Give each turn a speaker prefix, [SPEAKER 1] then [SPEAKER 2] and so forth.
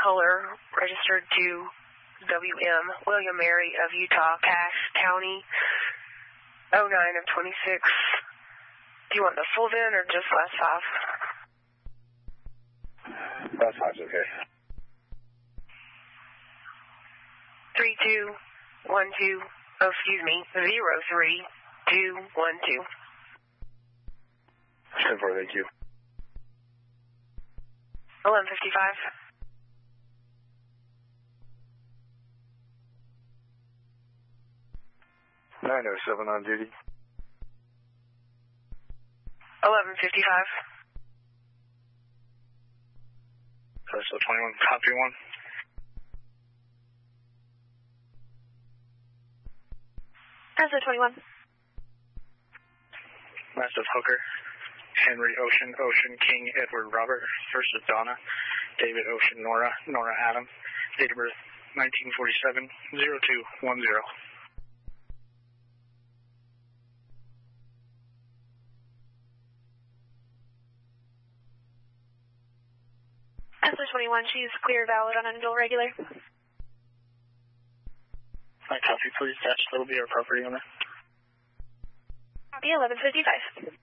[SPEAKER 1] color registered to WM, William Mary of Utah, Cache County, 09 of 26. Do you want the full VIN or just last
[SPEAKER 2] 5? Last 5's okay.
[SPEAKER 1] 3212, oh, excuse me, 03212.
[SPEAKER 2] 10-4, thank you.
[SPEAKER 1] 1155.
[SPEAKER 2] 907 on duty.
[SPEAKER 1] 1155.
[SPEAKER 2] So 21, copy 1.
[SPEAKER 3] Massive 21.
[SPEAKER 2] Massive Hooker. Henry Ocean, Ocean King, Edward Robert, first is Donna, David Ocean, Nora, Nora Adam, date of birth 1947, 0210.
[SPEAKER 3] Massive 21, she's clear, valid on until regular.
[SPEAKER 2] Copy, please. That'll be our property owner.
[SPEAKER 3] Copy, 1155.